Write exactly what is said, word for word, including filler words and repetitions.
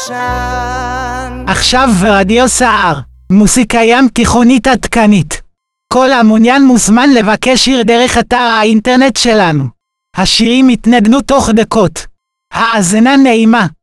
ישן. עכשיו ברדיו סער, מוסיקה ים תיכונית עדכנית. כל המעוניין מוזמן לבקש שיר דרך אתר האינטרנט שלנו. השירים יתנגנו תוך דקות. האזנה נעימה.